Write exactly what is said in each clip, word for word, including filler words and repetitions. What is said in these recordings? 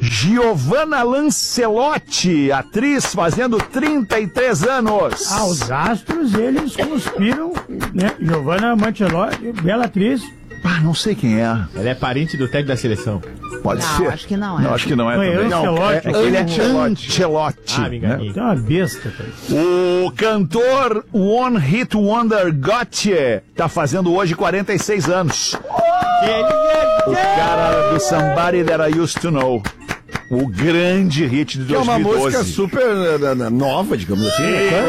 Giovanna Lancelotti, atriz, fazendo trinta e três anos. Ah, os astros, eles conspiram, né? Giovanna Lancelotti, bela atriz. Ah, não sei quem é. Ela é parente do técnico da seleção. Pode Não, ser. acho que não é. Não, acho que não é Não, é também. Não, Ancelotti. é, ele é Ancelotti. Ah, me enganei. É uma besta, cara. O cantor One Hit Wonder Gotye tá fazendo hoje quarenta e seis anos. O cara do Somebody That I Used To Know. O grande hit de Que é uma dois mil e doze. música super uh, nova, digamos assim. Né?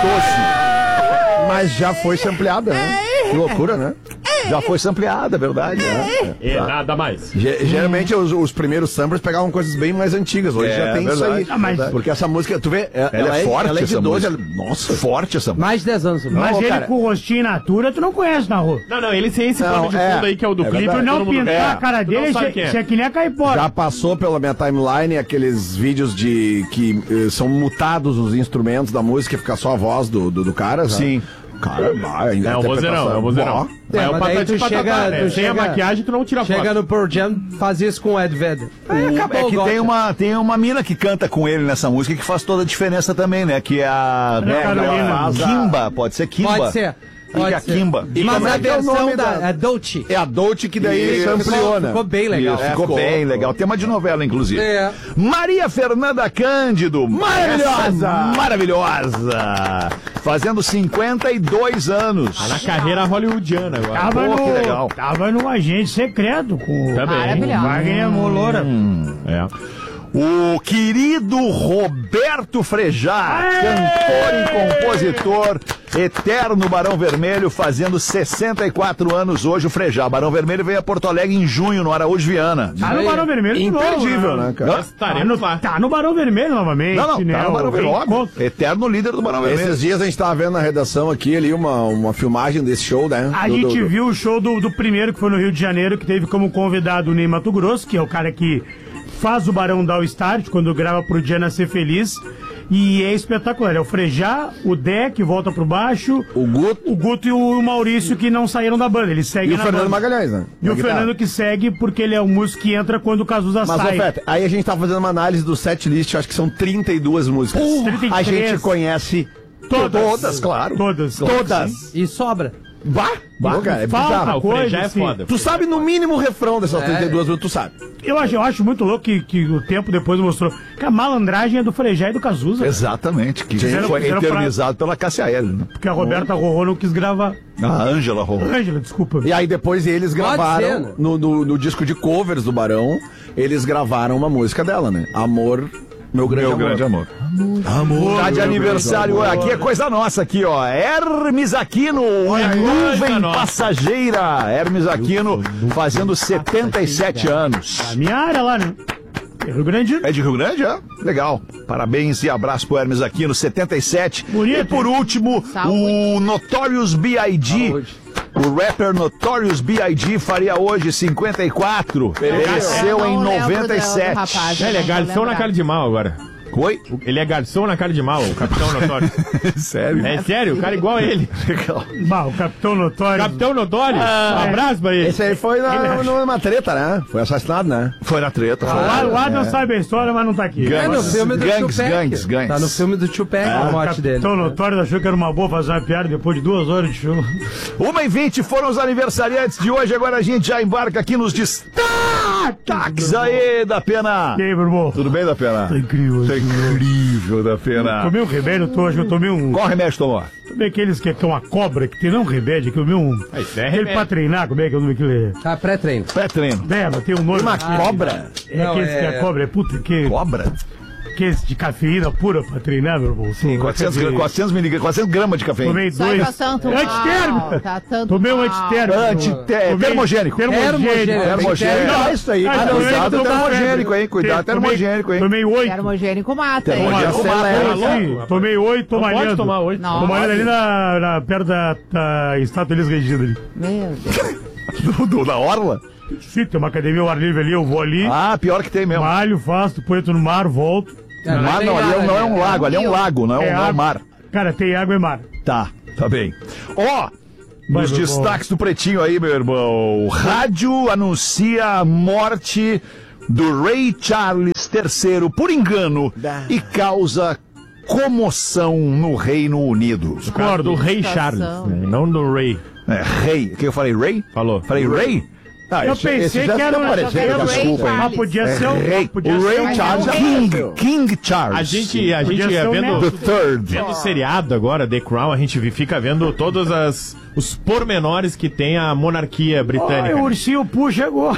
Mas já foi sampleada, né? Que loucura, né? Já foi sampleada, é verdade. Né? E nada mais. Ge- geralmente os, os primeiros samplers pegavam coisas bem mais antigas. Hoje É, já tem verdade, isso aí. Ah, mas- Porque essa música, tu vê, ela, Ela, é forte, ela é de essa doze. música. Ela, nossa, Forte essa música. Mais de dez anos. Mas Não, ele cara. com o rostinho natura, tu não conhece na rua. Não, não, ele tem esse Não, pano de é. fundo aí que é o do É clipe. Tu verdade. não todo mundo- pintar é. a cara Tu não dele, sabe você quem é. você é que nem a caipora. já passou pela minha timeline aqueles vídeos de que eh, são mutados os instrumentos da música e fica só a voz do, do, do cara, sabe? Sim. Cara, vai, É o vozeirão, é o vozeirão. É, É o mas daí patati tu patatá, chega- né? tu Sem a chega- maquiagem, tu não tira Chega foto. no Pearl Jam, faz isso com o Ed Vedder. Aí O- acabou é o que Gotcha. tem uma, tem uma mina que canta com ele nessa música que faz toda a diferença também, né? Que é a... É, Carolina. ela faz a- Kimba, pode ser Kimba. Pode ser. Fica Pode ser. Kimba. E Mas como a é que é o versão nome da... da- É Dolce. É a Dolce que daí Isso. ampliou, né? Ficou bem legal. Isso, É, ficou ficou. bem legal. Tema de novela, inclusive. É. Maria Fernanda Cândido. Maravilhosa! Essa maravilhosa! Fazendo cinquenta e dois anos. Tá na carreira hollywoodiana agora. Tava, Pô, que no, legal. tava no agente secreto com Também. o Maravilhosa. Wagner Moura. É. O querido Roberto Frejá, cantor e compositor, eterno Barão Vermelho, fazendo sessenta e quatro anos hoje. O Frejá. Barão Vermelho veio a Porto Alegre em junho, no Araújo Viana. Tá no Barão Vermelho de novo, Imperdível, né, cara? Nós Tá no, estaremos lá. tá no Barão Vermelho novamente, Não, não, né? tá no Barão O Vermelho. reencontro. óbvio. Eterno líder do Barão Vermelho. Esses dias a gente tava vendo na redação aqui ali uma, uma filmagem desse show, né? A Do- gente do- do- viu o show do, do primeiro, que foi no Rio de Janeiro, que teve como convidado o Ney Mato Grosso, que é o cara que faz o Barão dar o start quando grava pro Dia Nascer Feliz. E é espetacular. É o Frejá, o Dé, que volta pro baixo, O Guto o Guto e o Maurício, que não saíram da banda. Eles seguem e o na Fernando banda. Magalhães, né? E Na o guitarra. Fernando que segue porque ele é o músico que entra quando o Cazuza Mas, ô, sai. Feta, aí a gente tá fazendo uma análise do set list, acho que são trinta e duas músicas. trinta e A três. gente conhece Todas. todas, claro. Todas. Todas. E sobra. Bah, bah, cara, é Falta bizarro. Ah, o coisa, Frejá é assim. foda. Tu sabe no mínimo o refrão dessas É. trinta e duas, tu sabe. Eu acho, eu acho muito louco que, que o tempo depois mostrou que a malandragem é do Frejá e do Cazuza. Exatamente, que Fizeram- foi fizeram eternizado pela Cássia Eller, né? Porque a Roberta Rorô não quis gravar. A Ângela Rorô. Ângela, desculpa. E aí depois eles Pode gravaram, ser, né? no, no, no disco de covers do Barão, eles gravaram uma música dela, né? Amor, meu grande Meu amor. grande amor. Tá de aniversário, aqui é coisa nossa aqui, ó. Hermes Aquino, aí, nuvem coisa nossa. passageira. Hermes Aquino fazendo setenta e sete anos. A minha área lá, né? Rio Grande. É de Rio Grande, é? Legal. Parabéns e abraço pro Hermes Aquino, setenta e sete. Bonito. E por último, Saúde. o Notorious B I G. O rapper Notorious B I G faria hoje cinquenta e quatro. Pereceu Eu em não lembro noventa e do- do sete. rapaz, eu Ele é não vou garçom na lembrar. cara de mal agora. Oi? Ele é garçom na cara de mal, o Capitão Notório. Sério? É sério, o cara é igual a ele. Bah, o Capitão Notório. Capitão Notório, um abraço pra ele. Esse aí foi na, numa treta, né? Foi assassinado, né? Foi na treta. foi. O o Adam sabe a história, mas não tá aqui. É no Gangues, filme do gangues, Tupac. gangues, gangues. Tá no filme do Tupac, a O morte dele. Capitão Notório achou que era uma boa fazer uma piada depois de duas horas de show. uma e vinte foram os aniversariantes de hoje. Agora a gente já embarca aqui nos destaques aí da Pena. E aí, meu irmão? Tudo bem, da Pena? Tá incrível. Tá incrível, da Pena. Tomei um remédio, tô, acho que eu tomei um. Qual remédio tomou? Tomei aqueles que é uma cobra, que tem não um remédio, que eu tomei um. Ah, isso é Aquele remédio. pra treinar, como é que é o nome daquele? Tá, pré-treino. Pré-treino. É, mas tem um nome. Uma aqui. cobra? É Não, aqueles que é- é cobra, é puta, que. Cobra? Que esse de cafeína pura pra treinar, meu irmão. Sim, quatrocentos, Quer dizer, quatrocentos miligramas, quatrocentos gramas de cafeína. Tomei Sai dois. pra tanto mal, Antitérmico. tá tanto Tomei um mal. antitérmico. Anti- é, Tomei- termogênico. Termogênico. Termogênico. Não, Ah, isso aí. Ah, Ah, tomei- cuidado, tomei- termogênico, hein? Cuidado, Tomei- termogênico, hein? Tomei oito. Termogênico mata, hein? Termogênico Tomei mata, oito, tá sim. louco? Tomei oito, tô Não pode malhando. tomar oito. Não. Tô malhando ali na, na, perto da, da estátua Elis Regina ali. Meu Deus. Do, do, da orla? Sim, tem uma academia ao ar livre ali, eu vou ali, Ah, pior que tem mesmo. malho, faço, depois entro no mar, volto. É, Mar tem não, ali é- nada, não é um né? lago, ali é um lago, não é, um, não é um água. mar. Cara, tem água e mar. Tá, tá bem. Ó, Vai, nos meu destaques do Pretinho aí, meu irmão. Rádio anuncia a morte do Ray Charles terceiro por engano e causa comoção no Reino Unido. No caso do rei Charles, né? Não do rei. É, rei. O que eu falei? Rei? Falou. Falei rei? Ah, Eu esse- pensei esse que já era tá um- parecendo, era o Ray desculpa, hein? Mas podia ser o rei. podia O ser Ray um- Charles é King, King Charles. A gente, a Podia gente ser ia o vendo, neto. The Third. vendo seriado agora, The Crown, a gente fica vendo todos as, os pormenores que tem a monarquia Ai, britânica. o ursinho Poo chegou.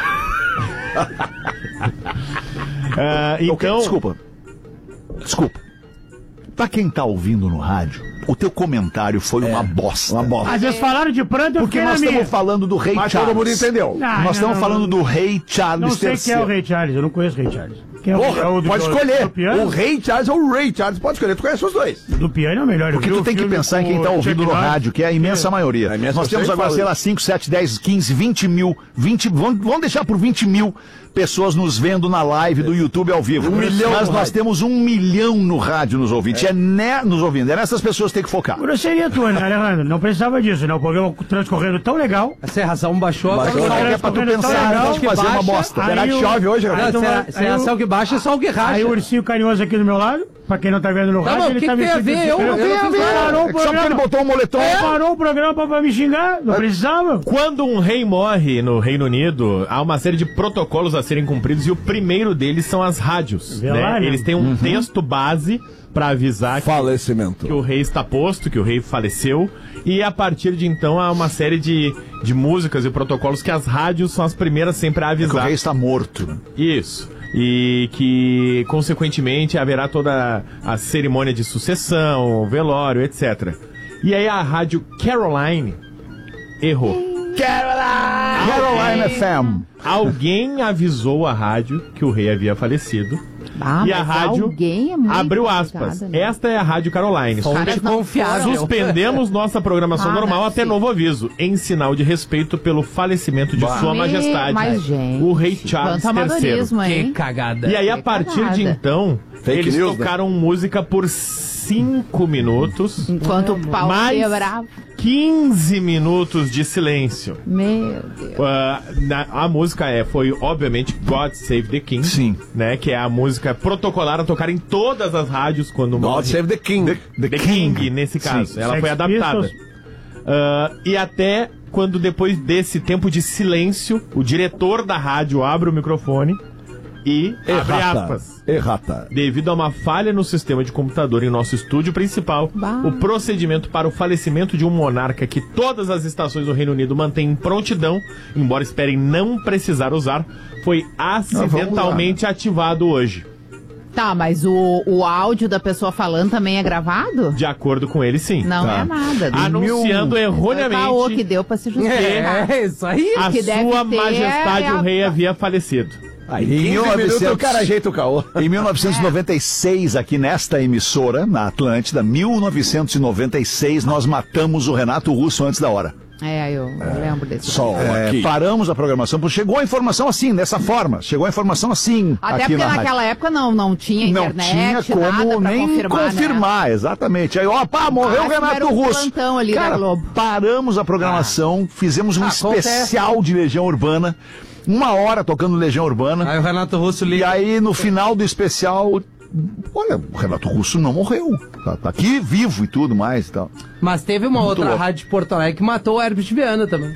Ah, então, Desculpa. Desculpa. Pra quem tá ouvindo no rádio, o teu comentário foi uma bosta. Uma bosta. Às vezes falaram de pranto, eu Porque fiquei na nós minha. estamos falando do rei Mas Charles. todo mundo entendeu. Ah, Nós não, estamos não, falando não. do rei Charles Não sei quem é terceiro. o rei Charles, eu não conheço o rei Charles. Quem é o, é Porra, o do, pode do- escolher. Do piano? O Rei Charles ou o Ray Charles, pode escolher. Tu conhece os dois. Do piano é o melhor. Eu Porque vi tu o tem que filme pensar em com quem tá o ouvindo Chuck no Norris. rádio, que é a imensa maioria. A imensa Nós temos maioria agora, fala sei lá, isso. cinco, sete, dez, quinze, vinte mil, vinte, vamos, vamos deixar por vinte mil pessoas nos vendo na live do YouTube ao vivo. Um milhão Mas no nós rádio. temos um milhão no rádio nos ouvintes. É, né, nos ouvindo. É nessas pessoas que tem que focar. Grosseria tua, né, Alejandro? Não precisava disso, né? O programa transcorrendo tão legal. A serração baixou, agora Baixou, só Só o que que é pra tu Transcorrendo tão pensar legal antes de fazer uma baixa. bosta. Aí Será que o- chove hoje, aí Rafael? tu vai- Será- aí serração o- que baixa é só o que racha. Aí o ursinho carinhoso aqui do meu lado, pra quem não tá vendo no Tá, rádio, mas ele o que tá que tem a vestido ver? de- Eu- Ele eu não fiz parou nada. o É que só porque ele programa. botou um moletom. Parou o programa pra, pra me xingar, não precisava. quando um rei morre no Reino Unido, há uma série de protocolos a serem cumpridos e o primeiro deles são as rádios. Né? Velário. Eles têm um texto base pra avisar que, Falecimento. que o rei está posto, que o rei faleceu. E a partir de então há uma série de, de músicas e protocolos que as rádios são as primeiras sempre a Que o avisar. rei está morto. Isso. E que, consequentemente, haverá toda a cerimônia de sucessão, o velório, etcétera. E aí a rádio Caroline errou. Caroline F M. Alguém avisou a rádio que o rei havia falecido. Ah, e a mas rádio alguém é muito abriu aspas. complicado, né? Esta é a Rádio Caroline. Fonte não confiável. Suspendemos nossa programação Ah, normal não, até sim. novo aviso, em sinal de respeito pelo falecimento de Sua Me- Majestade, mas, gente, o rei Charles quanto terceiro. amadorismo, Que hein? cagada. E aí, a Que partir cagada. de então, Fake eles news, né? tocaram música por cinco minutos, Enquanto o pau mais ia bravo. quinze minutos de silêncio. Meu Deus. Ah, na- a música é, foi, obviamente, God Save the King. Sim. Né, que é a música protocolar a tocar em todas as rádios quando morre. God Save the King. The, King, nesse caso. Sim. Ela Sex foi adaptada. Pistols. Ah, e até quando, depois desse tempo de silêncio, o diretor da rádio abre o microfone e abre Errata. aspas. Errata. Devido a uma falha no sistema de computador em nosso estúdio principal, Bah. o procedimento para o falecimento de um monarca que todas as estações do Reino Unido mantêm em prontidão, embora esperem não precisar usar, foi acidentalmente ativado hoje. Tá, mas o, o áudio da pessoa falando também é gravado? De acordo com ele, sim. Não Tá. é nada. Anunciando Foi o caô que erroneamente deu pra se justificar. É, isso aí. a que deve sua ter majestade é o a- rei havia falecido. Aí, Em quinze mil e minutos novecentos o cara ajeita o caô. Em mil novecentos e noventa e seis, aqui nesta emissora, na Atlântida, mil novecentos e noventa e seis, nós matamos o Renato Russo antes da hora. É, eu, eu lembro desse. Só É, aqui. paramos a programação, porque chegou a informação assim, dessa forma. Chegou a informação assim Até aqui porque na rádio. naquela época não, não tinha Não internet, tinha como nada pra nem confirmar, confirmar, né? exatamente. Aí, ó, pá, morreu o Máximo Renato era um Russo. plantão ali da Cara, Globo. paramos a programação, fizemos um Ah, especial de Legião Urbana, uma hora tocando Legião Urbana. Aí o Renato Russo E liga. aí, no final do especial, olha, o Renato Russo não morreu. Tá, tá aqui vivo e tudo mais e tal. Mas teve uma outra louco. rádio de Porto Alegre que matou o Herbert Viana também.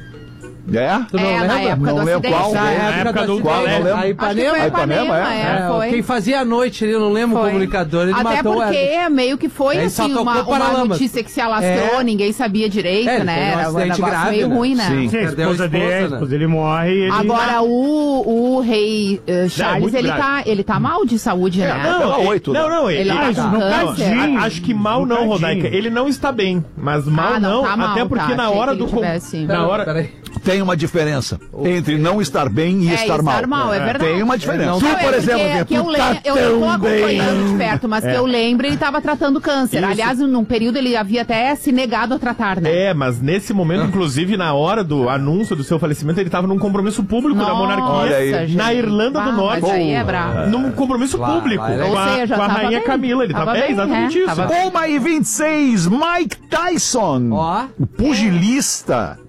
É? Tu não É, na lembra? época Não do lembro acidente. qual. Na Na época, época do do qual, acidente. não lembro. A Acho que Ipanema. foi A Ipanema, Ipanema, é, É, foi. quem fazia a noite ali, eu não lembro Foi. o comunicador, ele Até matou o porque Herbert. meio que foi Ele só assim, tocou uma, uma Paralamas. notícia que se alastrou, É. ninguém sabia direito, É, ele né? teve um Era um acidente negócio grave, meio né? ruim, né? Sim. Sim, a Perdeu a esposa dele, a esposa, né? esposa dele morre e ele... Agora, o, o rei eh, Charles, muito ele, grave. tá, ele tá mal de saúde, né? pela ele- oito, não, né? não, Ele ele, tá isso com não câncer. tadinho. a- acho que mal não, Tadinho. Rodaica. Ele não está bem, mas mal Ah, não, não, tá mal, até porque tá. na Achei hora que do ele com- tivesse- na hora Peraí. Tem uma diferença entre não estar bem e É, estar mal. mal, é verdade. Tem uma diferença. Não, tu, Não, por é exemplo, porque- Vinha, que eu, tu le- tá eu não tô tão acompanhando de bem. perto, mas que É. eu lembro, ele tava tratando câncer. Isso. Aliás, num período ele havia até se negado a tratar, né? É, mas nesse momento, inclusive, na hora do anúncio do seu falecimento, ele estava num compromisso público da monarquia Olha aí. gente. na Irlanda do Ah, Norte. Mas aí é bravo. Num compromisso Lá, público lá, com Ou a, seja, com a tava rainha bem. Camila. Ele Tava tava, é bem, exatamente é, isso. tava Uma e vinte e seis, Mike Tyson, Ó. o pugilista,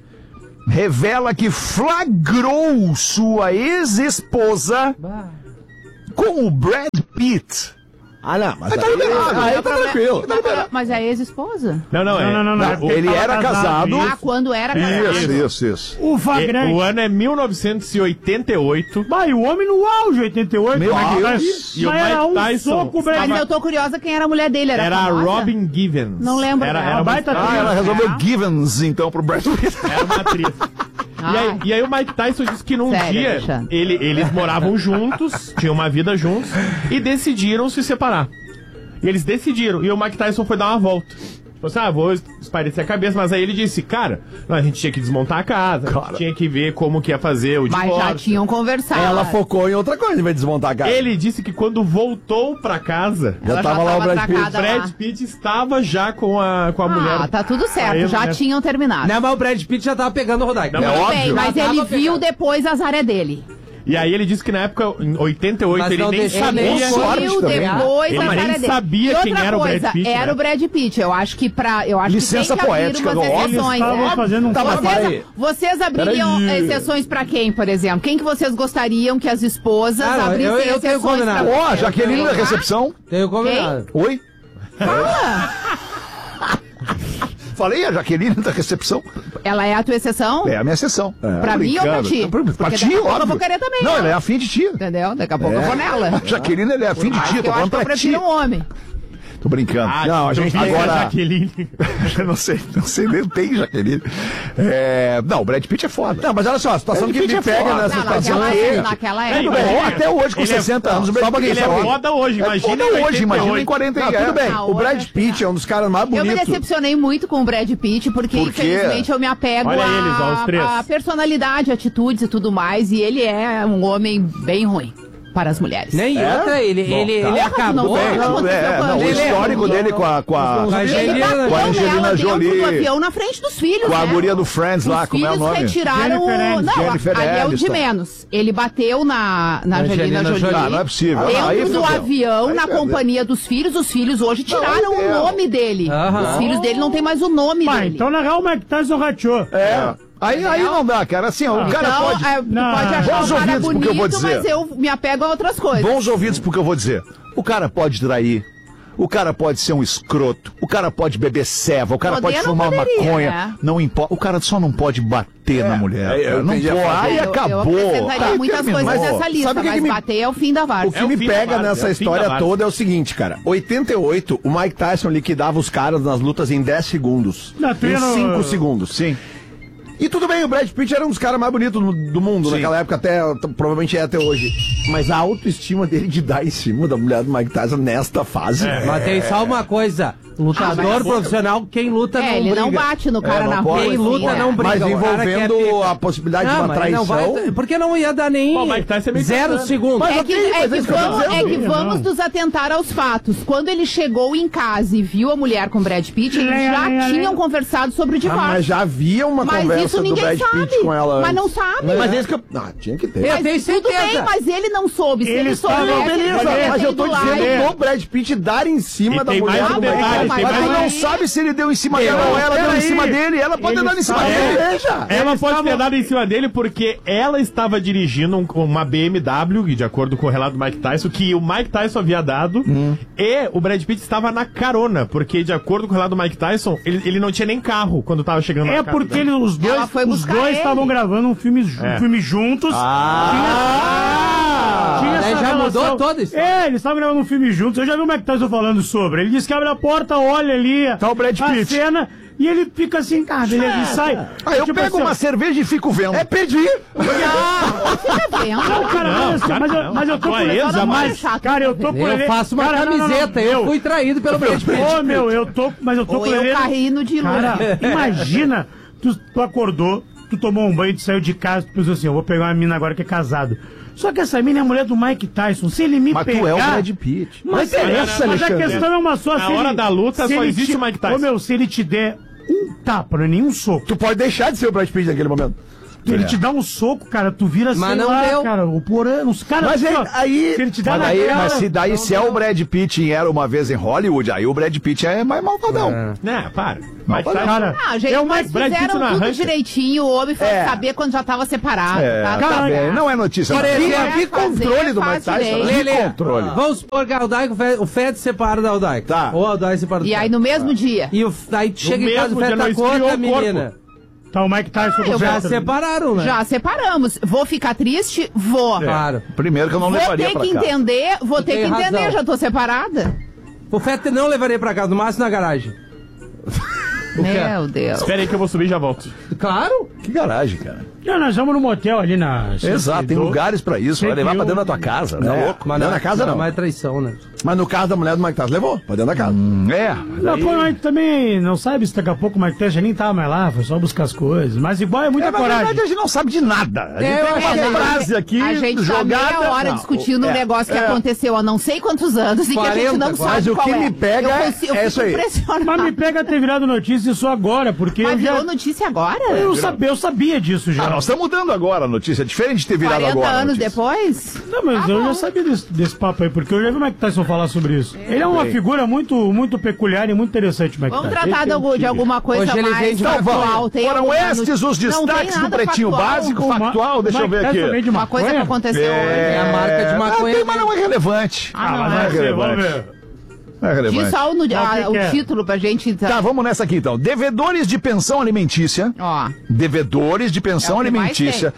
revela que flagrou sua ex-esposa Bah. com o Brad Pitt. Ah, não, mas Tá aí, liberado. aí tá tranquilo. Mas, mas é a ex-esposa? Não, não, é. Não, não, não. não, é porque ele tava era casado. Ah, quando era casado. Isso, isso, isso. O flagrante. O ano é mil novecentos e oitenta e oito. Bah, e o homem no auge, oitenta e oito. Meu como é que Deus. tá? E o Mas era Mike um Tyson soco, Mas velho. eu tô curiosa quem era a mulher dele. Era, Era a famosa? Robin Givens. Não lembro Era, dela. era, uma, Baita Ah, ela atriz. resolveu Givens, então, pro Brad Pitt. era uma atriz. E Ai. aí, e aí o Mike Tyson disse que num Sério, dia Alexandre? ele, eles moravam juntos, tinham uma vida juntos, e decidiram se separar. E eles decidiram, e o Mike Tyson foi dar uma volta. Tipo assim, ah, vou espairecer a cabeça, mas aí ele disse, cara, a gente tinha que desmontar a casa, a gente tinha que ver como que ia fazer o Mas divórcio. já tinham conversado. Ela focou em outra coisa, em vez de desmontar a casa. Ele disse que quando voltou pra casa, Já Ela tava lá o Brad Pitt. o atracada Brad lá. Pitt estava já com a, com a Ah, mulher. tá tudo certo. Aí, já né? tinham terminado. Não, mas o Brad Pitt já tava pegando o Rodaica. Não, É Tudo óbvio. bem, mas Já ele tava viu pegando. depois as áreas dele. E aí ele disse que na época, em oitenta e oito, Mas ele não nem deixou sabia. nem Ele sorte viu também. depois Ele as nem áreas dele. sabia E outra quem era o Brad coisa, Pitt, Era né? o Brad Pitt. Eu acho que pra. Eu acho Licença que tem que abrir poética umas do óbvio. exceções. Eles estavam é. fazendo um Tá, mas trabalho. peraí. Vocês, vocês abririam Peraí. exceções pra quem, por exemplo? Quem que vocês gostariam que as esposas Ah, não, abrissem eu- eu tenho exceções combinado. pra Ó, a Jaqueline da Quem? recepção. Tenho combinado. Oi? Fala! Falei a Jaqueline da recepção. Ela é a tua exceção? É a minha sessão. Pra mim ou pra ti? Pra, pra Porque ti, daqui a pouco óbvio. eu vou querer também, Não, né? ela é afim de ti. Entendeu? Daqui a pouco eu vou nela. A Jaqueline, ela é afim de Mas ti. Eu tô eu acho falando que eu pra ti. prefiro um homem. Tô brincando. Ah, não, a gente então agora... a Jaqueline. Eu não sei, não sei, nem tem Jaqueline. É... Não, o Brad Pitt é foda. Não, mas olha só, a situação Brad que Pitt me é pega foda. nessa Não, situação naquela, é... época, naquela Tudo época. bem. Bom, até hoje, com Ele é- sessenta anos, o só Brad pra Pitt Ele é é foda. foda hoje, imagina. Foda em hoje, oitenta e imagina em oito. quarenta Não, e tudo bem. Não, O Brad hoje- Pitt é um dos caras mais Eu me bonitos. decepcionei muito com o Brad Pitt, porque Por quê? infelizmente eu me apego Olha eles, ó, os três. a, a personalidade, atitudes e tudo mais, e ele é um homem bem ruim para as mulheres. Nem outra, ele, ele, tá. ele acabou. Não, não aconteceu É, com não, o ele. histórico dele com a... Com a... Com a Ele Angelina- bateu com a Angelina nela dentro Jolie. do avião na frente dos filhos, Com a né? guria do Friends lá, Os como é o filhos nome? retiraram Jennifer o... Aniston. Não, Jennifer ali é o de Aniston. menos. Ele bateu na, na Angelina, Angelina Jolie. Jolie. Ah, não é possível. Dentro Aí do fudeu. avião, Aí na perdeu. companhia dos filhos. Os filhos hoje tiraram aí o deu. nome dele. Aham. Os filhos dele não tem mais o nome Pá, dele. então na real o Mike Tyson rachou. É. Aí, aí não dá, cara. Assim, ó, o cara Então, pode... é, tu Não. pode achar Bons o cara ouvidos pro que eu vou bonito, dizer. mas eu me apego a outras coisas. Bons ouvidos porque eu vou dizer. O cara pode trair. O cara pode ser um escroto. O cara pode beber ceva. O cara Poder pode não fumar poderia, maconha. né? Não importa. O cara só não pode bater na mulher. é, eu cara. Não entendi a pode. frase. Aí Eu- acabou. Eu acrescentaria Aí muitas terminou. coisas nessa lista, Sabe o que mas que me- bater é o fim da O várzea. que É o me fim da pega várzea, nessa é o fim história da várzea. toda é o seguinte, cara. oitenta e oito, o Mike Tyson liquidava os caras nas lutas em dez segundos. Não, tu ia em no- cinco segundos. Sim. E tudo bem, o Brad Pitt era um dos caras mais bonitos do, do mundo Sim. naquela época, até t- provavelmente é até hoje. Mas a autoestima dele de dar em cima da mulher do Mike Tyson nesta fase. Mas tem só uma coisa. Lutador Ah, mas- profissional, quem luta É, não ele briga. não bate no cara não na pode. rua. Quem luta assim, não é. briga. Mas o cara quer envolvendo pica. a possibilidade Não, de uma mas ele não traição. vai, porque não ia dar nem Pô, o Mike Tyson é meio zero bacana. segundos. Mas É que, ok, é mas que é isso que eu tô vamos, é dizendo. que vamos Não. nos atentar aos fatos. Quando ele chegou em casa e viu a mulher com Brad Pitt, eles Lenha, já lenha, tinham lenha. conversado sobre o Ah, divórcio. mas já havia uma Mas conversa isso do ninguém Brad sabe. Pitt com ela. Mas não antes. sabe. Mas esse que eu... Ah, tinha que ter. Eu Mas tenho tudo certeza. bem, mas ele não soube. Se ele Eles soubesse, estavam- ele Beleza, poderia mas ter eu tô ido lá dizendo e- do Brad Pitt dar em cima E da tem mulher mais um do Mike detalhe, Tyson. tem Mas mais tu um- não sabe se ele deu em cima dela ou ela deu em peraí. cima dele. Ela pode ter Eles dado em cima estavam- dele. Veja. Ela pode ter estavam- dado em cima dele porque ela estava dirigindo um- uma B M W, e de acordo com o relato do Mike Tyson, que o Mike Tyson havia dado, e o Brad Pitt estava na carona, porque de acordo com o relato do Mike Tyson, ele, ele não tinha nem carro quando estava chegando na É casa porque dele. ele- os Ela dois foi os buscar dois ele. estavam gravando um filme, ju- É. um filme juntos. Ah! Tinha Daí essa já relação. mudou toda isso. É, eles estavam gravando um filme juntos. Eu já vi o Mike Tyson falando sobre. Ele disse que abre a porta, olha ali Tá o Brad a Pitt. cena e ele fica assim, cara, ele, ele sai. Ah, eu Tipo pego assim, uma cerveja e fico vendo. É pedir. Fica vendo. Não, cara, Não, mas, claro mas, que eu, não. mas eu tô Tua com ex ele. jamais. Mas, chato. Cara, eu tô com ele. Eu faço uma Cara, não, não, não, camiseta, eu meu. fui traído pelo Brad Pitt. Ô, meu, eu tô, mas eu tô Ou com eu ele. carrinho de Cara, lula. imagina, tu, tu acordou, tu tomou um banho, tu saiu de casa, tu pensou assim, eu vou pegar uma mina agora que é casado. Só que essa mina é a mulher do Mike Tyson. Se ele me Mas pegar... tu é o Brad Pitt. Mas, Não interessa, mas a Alexandre. questão é uma só. Na se hora ele- da luta se só ele existe te- o Mike Tyson. Ô, meu, se ele te der um tapa, não é nenhum soco. Tu pode deixar de ser o Brad Pitt naquele momento. Ele te dá um soco, cara, tu vira Mas sei não lá, deu. cara, o porã, os caras... Mas aí, ó, aí, se ele te dá mas, na aí cara, mas se daí se é o Brad Pitt em Era Uma Vez em Hollywood, aí o Brad Pitt é mais malvadão. É. Né, para. Não, Mike Tyson- cara, Ah, gente, é o mas Mike Brad Pitt fizeram não tudo arranca. direitinho, o homem foi É. saber quando já tava separado. É, tá? tá Cara, bem. Não é notícia. Por não. exemplo, É, Que fazer, controle do Mike faz Tyson. direito. Que Lelê, controle. vamos supor que a Aldaico, o Fed separa da Aldaico. Tá. Ou a Aldaico separa do E aí Fed. no mesmo dia. E o, aí tu chega em casa e o mesmo Fed dia tá não com outra esfriou o corpo. menina. tá o Mike Tyson com eu o Já Vettel. separaram, né? Já separamos. Vou ficar triste? Vou. Claro. Primeiro que eu não Vou levaria ter pra que casa. entender, vou Tu ter tem que entender, razão. já tô separada. O Fed não levaria pra casa, no máximo na garagem. O quê? Meu Deus. Espera aí que eu vou subir e já volto. Claro. Que garagem, cara. Não, nós vamos no motel ali na... Exato, tem lugares pra isso. Vai levar pra dentro da tua casa, tá É, louco? mas Dentro na da casa não. não. Mas é traição, né? Mas no caso da mulher do Mike Tyson, levou pra dentro da casa. É, Não, pô, mas também não sabe se daqui a pouco o Mike Tyson nem tava mais lá, foi só buscar as coisas. Mas igual é muita É, na coragem. verdade, a gente não sabe de nada. A gente É, tem eu uma achei- frase aqui a gente tá jogada. meia hora Não, discutindo um é, negócio que é. aconteceu há não sei quantos anos e que a gente não quarenta, sabe mas o qual que é. me pega eu é- consigo, eu é fico isso aí. impressionada. Mas me pega ter virado notícia isso agora, porque Mas eu já... virou notícia agora? Eu sabia, eu sabia disso já. Ah, nós estamos mudando agora a notícia. É diferente de ter virado quarenta agora. a anos notícia. depois? Não, mas Ah, eu bom. já sabia desse, desse papo aí, porque eu já vi o Mike Tyson falar sobre isso. Ele é uma Bem. figura muito, muito peculiar e muito interessante, Mike Vamos Tyson. tratar Esse de, é um algum- de tigre. alguma coisa Hoje ele mais vende Então factual. vamos. Tem Foram alguma estes noti- os Não tem destaques do nada Pretinho factual. Básico. Uma- Factual, deixa eu Mike ver Tyson aqui. vende Uma coisa que maconha? aconteceu hoje. É a marca de maconha Ah, tem, mas dele. não é relevante. Ah, não, não é. é Vamos ver, relevante. vamos ver. Não é relevante. Diz só o, no- Mas o a- que o que é? título pra gente. Tá, vamos nessa aqui então. Devedores de pensão alimentícia. Ó. Devedores de pensão É o que mais alimentícia.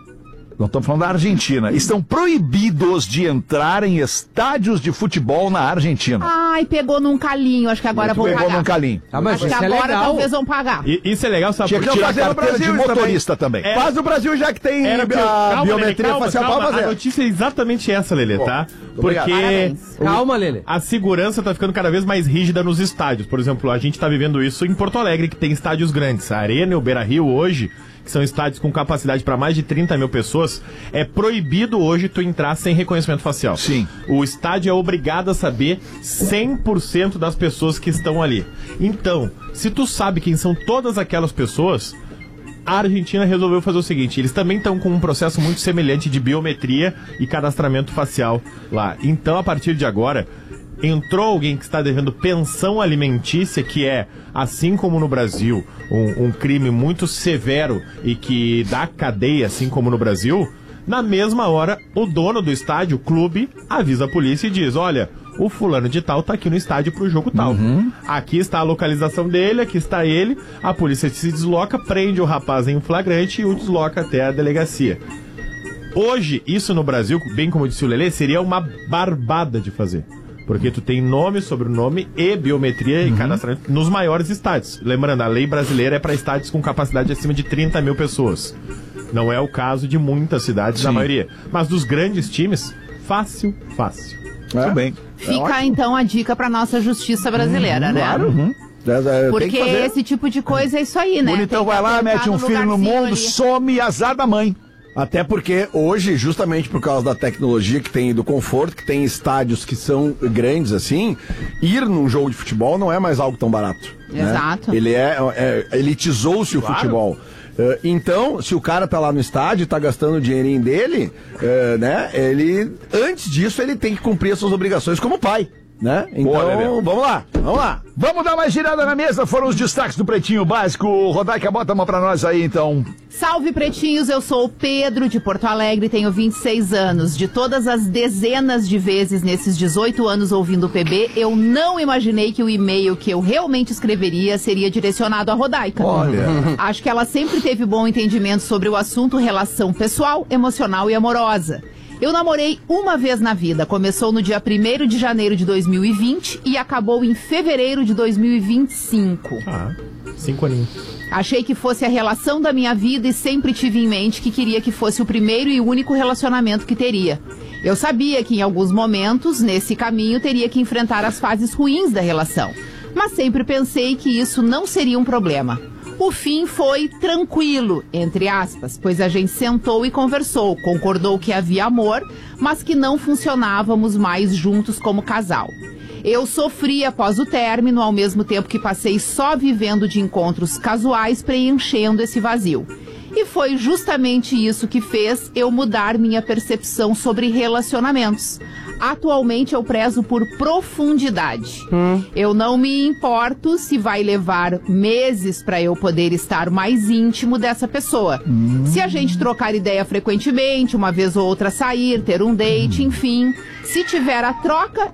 Não estamos falando da Argentina. Estão proibidos de entrar em estádios de futebol na Argentina. Ai, pegou num calinho. Acho que agora vão Pegou pagar. num calinho. Ah, mas Acho que isso é agora legal. talvez vão pagar. E isso é legal, sabe Tinha por que quê? tirar a fazer no carteira de Brasil isso motorista também. É. Faz no Brasil já que tem Era porque- a calma, Lelê, biometria calma, facial calma. pra A fazer. notícia é exatamente essa, Lelê, tá? obrigado. Porque Parabéns. Calma, Lelê. a segurança tá ficando cada vez mais rígida nos estádios. Por exemplo, a gente tá vivendo isso em Porto Alegre, que tem estádios grandes. A Arena e o Beira-Rio hoje, que são estádios com capacidade para mais de trinta mil pessoas, é proibido hoje tu entrar sem reconhecimento facial. Sim. O estádio é obrigado a saber cem por cento das pessoas que estão ali. Então, se tu sabe quem são todas aquelas pessoas, a Argentina resolveu fazer o seguinte: eles também estão com um processo muito semelhante de biometria e cadastramento facial lá. Então, a partir de agora, entrou alguém que está devendo pensão alimentícia, que é, assim como no Brasil, um, um crime muito severo e que dá cadeia, assim como no Brasil. Na mesma hora, o dono do estádio, o clube, avisa a polícia e diz: olha, o fulano de tal tá aqui no estádio pro jogo tal. Aqui está a localização dele, aqui está ele. A polícia se desloca, prende o rapaz em flagrante e o desloca até a delegacia. Hoje, isso no Brasil, bem como disse o Lelê, seria uma barbada de fazer. Porque tu tem nome, sobrenome e biometria e cadastramento nos maiores estádios. Lembrando, a lei brasileira é para estádios com capacidade acima de trinta mil pessoas. Não é o caso de muitas cidades, da maioria. Mas dos grandes times, fácil, fácil. Tudo bem. Fica então a dica pra nossa justiça brasileira, né? Claro. É, é, tem Porque que fazer. esse tipo de coisa é isso aí, né? Bonitão Tem que vai lá, apertar mete um filho no lugarzinho mundo, ali. some e azar da mãe. Até porque hoje, justamente por causa da tecnologia que tem, do conforto, que tem estádios que são grandes assim, ir num jogo de futebol não é mais algo tão barato. né? Exato. Ele é, é elitizou-se o Claro. futebol. Eh, então, se o cara tá lá no estádio e tá gastando o dinheirinho dele, eh, né? Ele, antes disso, ele tem que cumprir as suas obrigações como pai, né? Então, Lelê. vamos lá, vamos lá. Vamos dar mais girada na mesa, foram os destaques do Pretinho Básico. Rodaica, bota uma pra nós aí, então. Salve, pretinhos, eu sou o Pedro de Porto Alegre, tenho vinte e seis anos. De todas as dezenas de vezes nesses dezoito anos ouvindo o P B, eu não imaginei que o e-mail que eu realmente escreveria seria direcionado à Rodaica. Olha. Acho que ela sempre teve bom entendimento sobre o assunto relação pessoal, emocional e amorosa. Eu namorei uma vez na vida, começou no dia primeiro de janeiro de dois mil e vinte e acabou em fevereiro de dois mil e vinte e cinco. Ah, cinco aninhos. Achei que fosse a relação da minha vida e sempre tive em mente que queria que fosse o primeiro e único relacionamento que teria. Eu sabia que em alguns momentos, nesse caminho, teria que enfrentar as fases ruins da relação. Mas sempre pensei que isso não seria um problema. O fim foi tranquilo, entre aspas, pois a gente sentou e conversou, concordou que havia amor, mas que não funcionávamos mais juntos como casal. Eu sofri após o término, ao mesmo tempo que passei só vivendo de encontros casuais, preenchendo esse vazio. E foi justamente isso que fez eu mudar minha percepção sobre relacionamentos. Atualmente eu prezo por profundidade. Hum. Eu não me importo se vai levar meses para eu poder estar mais íntimo dessa pessoa. Hum. Se a gente trocar ideia frequentemente, uma vez ou outra sair, ter um date, hum. enfim. Se tiver a troca,